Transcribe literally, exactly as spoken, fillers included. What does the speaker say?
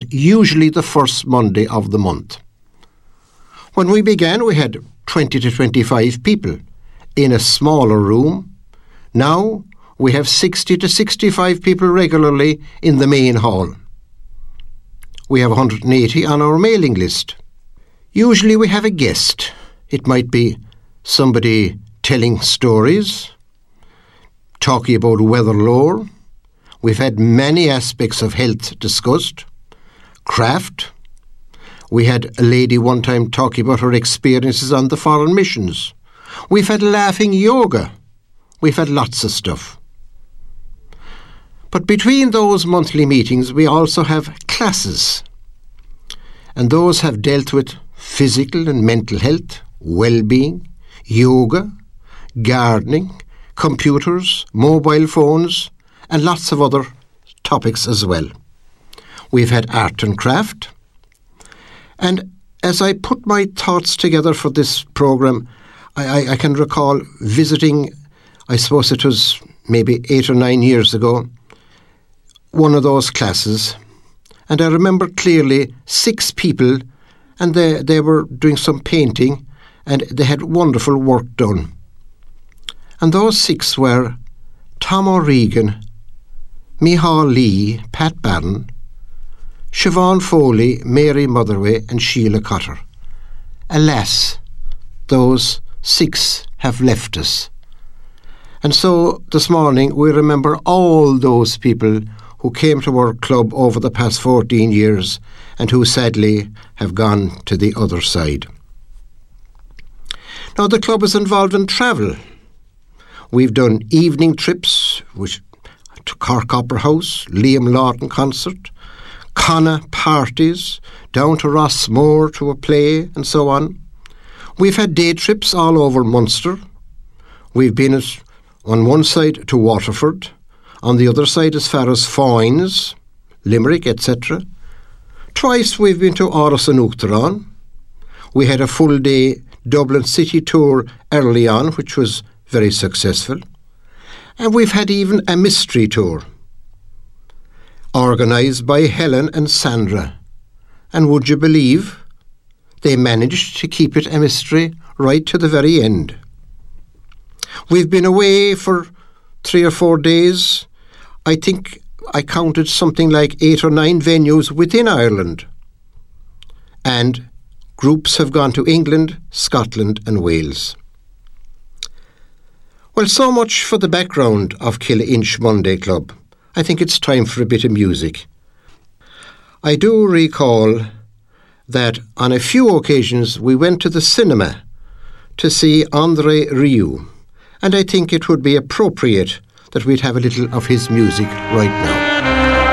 and usually the first Monday of the month. When we began, we had twenty to twenty-five people in a smaller room. Now we have sixty to sixty-five people regularly in the main hall. We have one hundred eighty on our mailing list. Usually we have a guest. It might be somebody telling stories, talking about weather lore. We've had many aspects of health discussed. Craft. We had a lady one time talking about her experiences on the foreign missions. We've had laughing yoga. We've had lots of stuff. But between those monthly meetings, we also have classes. And those have dealt with physical and mental health, well-being, yoga, gardening, computers, mobile phones, and lots of other topics as well. We've had art and craft. And as I put my thoughts together for this programme, I, I, I can recall visiting, I suppose it was maybe eight or nine years ago, one of those classes. And I remember clearly six people, and they, they were doing some painting, and they had wonderful work done. And those six were Tom O'Regan, Micheál Lee, Pat Barron, Siobhan Foley, Mary Motherway and Sheila Cotter. Alas, those six have left us. And so this morning we remember all those people who came to our club over the past fourteen years and who sadly have gone to the other side. Now the club is involved in travel. We've done evening trips which, to Cork Opera House, Liam Lawton concert, Conna parties, down to Rossmore to a play and so on. We've had day trips all over Munster. We've been at, on one side to Waterford, on the other side as far as Foynes, Limerick, et cetera. Twice we've been to Áras an Uachtaráin. We had a full day Dublin City tour early on, which was very successful. And we've had even a mystery tour, organised by Helen and Sandra. And would you believe, they managed to keep it a mystery right to the very end. We've been away for three or four days. I think I counted something like eight or nine venues within Ireland. And groups have gone to England, Scotland and Wales. Well, so much for the background of Killa-Inch Monday Club. I think it's time for a bit of music. I do recall that on a few occasions we went to the cinema to see André Rieu, and I think it would be appropriate that we'd have a little of his music right now.